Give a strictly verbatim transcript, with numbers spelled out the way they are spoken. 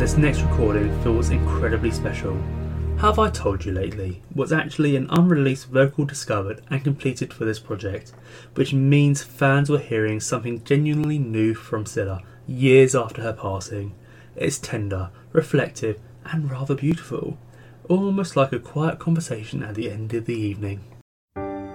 This next recording feels incredibly special. Have I Told You Lately was actually an unreleased vocal discovered and completed for this project, which means fans were hearing something genuinely new from Cilla years after her passing. It's tender, reflective and rather beautiful, almost like a quiet conversation at the end of the evening.